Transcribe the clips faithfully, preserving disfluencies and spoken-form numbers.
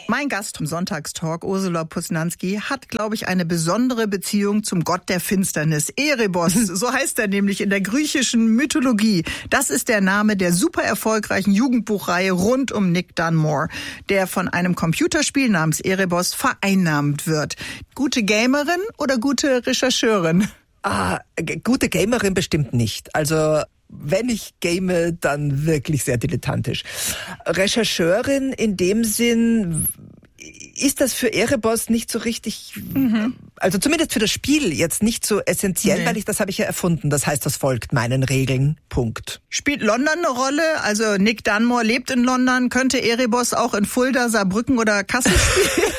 Mein Gast im Sonntagstalk, Ursula Posnanski, hat, glaube ich, eine besondere Beziehung zum Gott der Finsternis. Erebos, so heißt er nämlich in der griechischen Mythologie. Das ist der Name der super erfolgreichen Jugendbuchreihe rund um Nick Dunmore, der von einem Computerspiel namens Erebos vereinnahmt wird. Gute Gamerin oder gute Rechercheurin? Ah, g- gute Gamerin bestimmt nicht. Also wenn ich game, dann wirklich sehr dilettantisch. Rechercheurin in dem Sinn ist das für Erebos nicht so richtig, mhm. also zumindest für das Spiel jetzt nicht so essentiell, nee. weil ich das habe ich ja erfunden. Das heißt, das folgt meinen Regeln. Punkt. Spielt London eine Rolle? Also Nick Dunmore lebt in London. Könnte Erebos auch in Fulda, Saarbrücken oder Kassel spielen?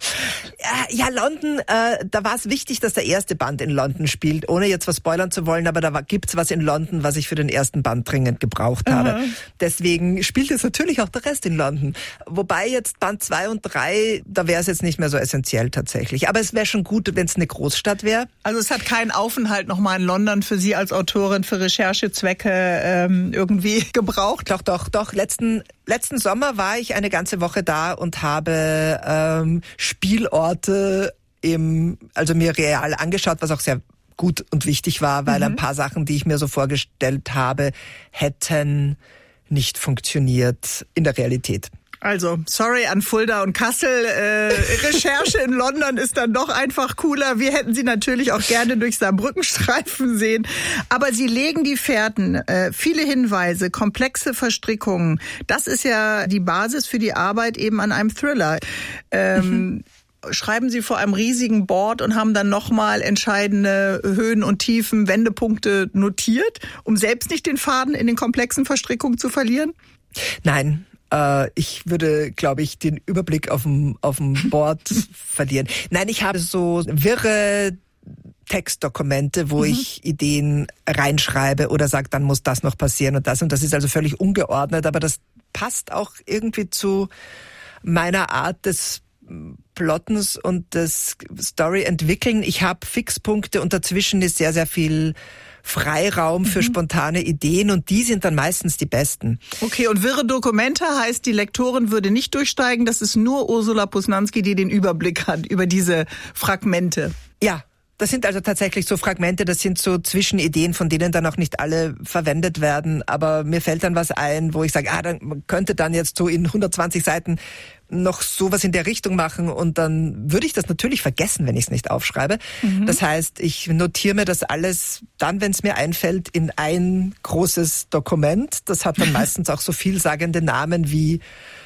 Ja, London, äh, da war es wichtig, dass der erste Band in London spielt, ohne jetzt was spoilern zu wollen, aber da war, gibt's was in London, was ich für den ersten Band dringend gebraucht habe. Aha. Deswegen spielt es natürlich auch der Rest in London. Wobei jetzt Band zwei und drei, da wäre es jetzt nicht mehr so essentiell tatsächlich. Aber es wäre schon gut, wenn es eine Großstadt wäre. Also es hat keinen Aufenthalt nochmal in London für Sie als Autorin für Recherchezwecke ähm, irgendwie gebraucht? Doch, doch, doch. Letzten Letzten Sommer war ich eine ganze Woche da und habe ähm, Spielorte im, also mir real angeschaut, was auch sehr gut und wichtig war, weil mhm. ein paar Sachen, die ich mir so vorgestellt habe, hätten nicht funktioniert in der Realität. Also, sorry an Fulda und Kassel. Äh, Recherche in London ist dann doch einfach cooler. Wir hätten Sie natürlich auch gerne durch Saarbrücken streifen sehen. Aber Sie legen die Fährten. Äh, viele Hinweise, komplexe Verstrickungen. Das ist ja die Basis für die Arbeit eben an einem Thriller. Ähm, mhm. Schreiben Sie vor einem riesigen Board und haben dann nochmal entscheidende Höhen und Tiefen, Wendepunkte notiert, um selbst nicht den Faden in den komplexen Verstrickungen zu verlieren? Nein. Ich würde, glaube ich, den Überblick auf dem, auf dem Board verlieren. Nein, ich habe so wirre Textdokumente, wo mhm. ich Ideen reinschreibe oder sage, dann muss das noch passieren und das. Und das ist also völlig ungeordnet, aber das passt auch irgendwie zu meiner Art des Plottens und des Story-Entwickeln. Ich habe Fixpunkte und dazwischen ist sehr, sehr viel Freiraum für mhm. spontane Ideen und die sind dann meistens die besten. Okay, und wirre Dokumente heißt, die Lektorin würde nicht durchsteigen, das ist nur Ursula Posnanski, die den Überblick hat über diese Fragmente. Ja, das sind also tatsächlich so Fragmente, das sind so Zwischenideen, von denen dann auch nicht alle verwendet werden, aber mir fällt dann was ein, wo ich sage, ah, dann man könnte dann jetzt so in hundertzwanzig Seiten noch sowas in der Richtung machen und dann würde ich das natürlich vergessen, wenn ich es nicht aufschreibe. Mhm. Das heißt, ich notiere mir das alles dann, wenn es mir einfällt, in ein großes Dokument. Das hat dann meistens auch so vielsagende Namen wie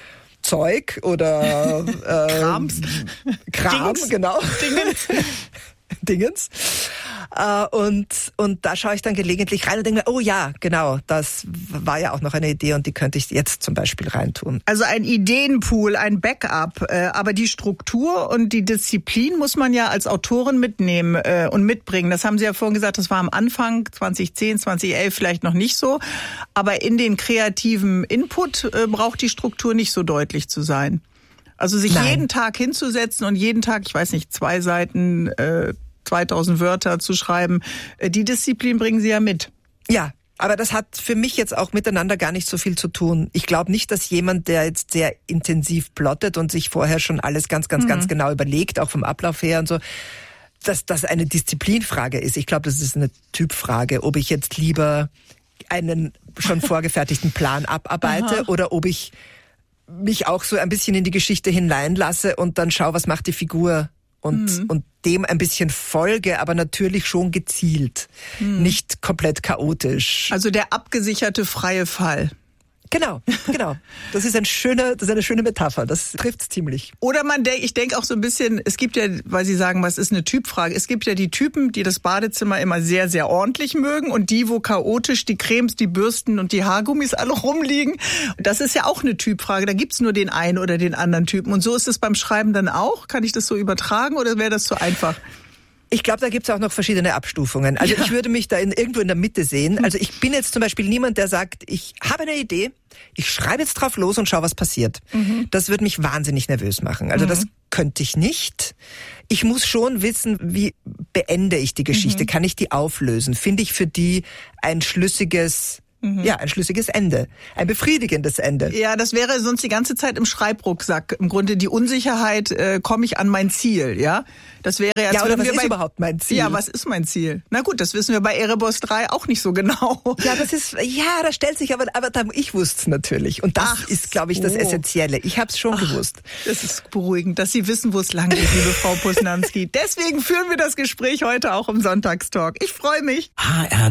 Zeug oder äh, Krams. Kram, Dings. genau. Dingens. Dingens. Äh, und, und da schaue ich dann gelegentlich rein und denke mir, oh ja, genau, das war ja auch noch eine Idee und die könnte ich jetzt zum Beispiel reintun. Also ein Ideenpool, ein Backup, äh, aber die Struktur und die Disziplin muss man ja als Autorin mitnehmen äh, und mitbringen. Das haben Sie ja vorhin gesagt, das war am Anfang zwanzig zehn, zwanzig elf vielleicht noch nicht so, aber in den kreativen Input äh, braucht die Struktur nicht so deutlich zu sein. Also sich Nein. jeden Tag hinzusetzen und jeden Tag, ich weiß nicht, zwei Seiten, äh, zweitausend Wörter zu schreiben, äh, die Disziplin bringen Sie ja mit. Ja, aber das hat für mich jetzt auch miteinander gar nicht so viel zu tun. Ich glaube nicht, dass jemand, der jetzt sehr intensiv plottet und sich vorher schon alles ganz, ganz, mhm. ganz genau überlegt, auch vom Ablauf her und so, dass das eine Disziplinfrage ist. Ich glaube, das ist eine Typfrage, ob ich jetzt lieber einen schon vorgefertigten Plan abarbeite Aha. oder ob ich mich auch so ein bisschen in die Geschichte hineinlasse und dann schaue, was macht die Figur und, mhm. und dem ein bisschen folge, aber natürlich schon gezielt, mhm. nicht komplett chaotisch. Also der abgesicherte freie Fall. Genau, genau. Das ist ein schöner, das ist eine schöne Metapher. Das trifft's ziemlich. Oder man denkt, ich denke auch so ein bisschen, es gibt ja, weil Sie sagen, was ist eine Typfrage? Es gibt ja die Typen, die das Badezimmer immer sehr, sehr ordentlich mögen und die, wo chaotisch die Cremes, die Bürsten und die Haargummis alle rumliegen. Das ist ja auch eine Typfrage. Da gibt's nur den einen oder den anderen Typen. Und so ist es beim Schreiben dann auch. Kann ich das so übertragen oder wäre das zu einfach? Ich glaube, da gibt's auch noch verschiedene Abstufungen. Also ja. ich würde mich da in, irgendwo in der Mitte sehen. Also ich bin jetzt zum Beispiel niemand, der sagt, ich habe eine Idee, ich schreibe jetzt drauf los und schau, was passiert. Mhm. Das würde mich wahnsinnig nervös machen. Also mhm. das könnte ich nicht. Ich muss schon wissen, wie beende ich die Geschichte? Mhm. Kann ich die auflösen? Finde ich für die ein schlüssiges Mhm. Ja, ein schlüssiges Ende. Ein befriedigendes Ende. Ja, das wäre sonst die ganze Zeit im Schreibrucksack. Im Grunde die Unsicherheit, äh, komme ich an mein Ziel, ja? Das wäre ja... Ja, oder was wir ist bei, überhaupt mein Ziel? Ja, was ist mein Ziel? Na gut, das wissen wir bei Erebos drei auch nicht so genau. Ja, das ist, ja, da stellt sich aber, aber ich wusste es natürlich. Und das Ach, ist, glaube ich, das Essentielle. Ich habe es schon Ach, gewusst. Das ist beruhigend, dass Sie wissen, wo es lang geht, liebe Frau Posnanski. Deswegen führen wir das Gespräch heute auch im Sonntagstalk. Ich freue mich. H R